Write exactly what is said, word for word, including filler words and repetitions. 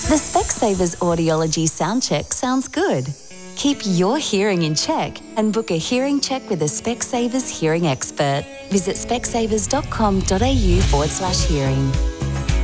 The Specsavers Audiology sound check sounds good. Keep your hearing in check and book a hearing check with a Specsavers hearing expert. Visit specsavers.com.au forward slash hearing.